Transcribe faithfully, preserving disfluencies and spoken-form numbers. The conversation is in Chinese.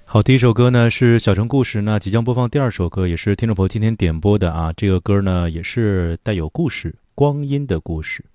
好，第一首歌呢是小城故事，那即将播放第二首歌，也是听众朋友今天点播的啊。这个歌呢也是带有故事，光阴的故事。